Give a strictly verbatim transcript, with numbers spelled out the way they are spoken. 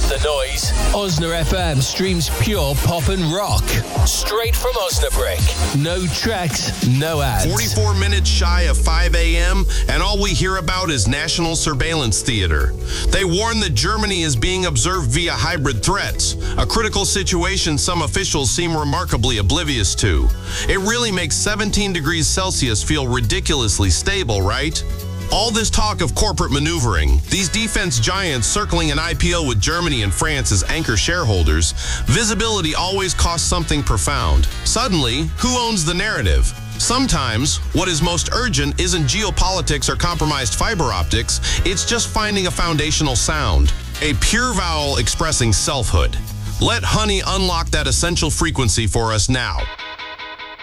the noise. Osna F M streams pure pop and rock. Straight from Osnabrück. No tracks, no ads. forty-four minutes shy of five a.m., and all we hear about is National Surveillance Theater. They warn that Germany is being observed via hybrid threats, a critical situation some officials seem remarkably oblivious to. It really makes seventeen degrees Celsius feel ridiculously stable, right? All this talk of corporate maneuvering, these defense giants circling an I P O with Germany and France as anchor shareholders, visibility always costs something profound. Suddenly, who owns the narrative? Sometimes, what is most urgent isn't geopolitics or compromised fiber optics, it's just finding a foundational sound, a pure vowel expressing selfhood. Let Honey unlock that essential frequency for us now.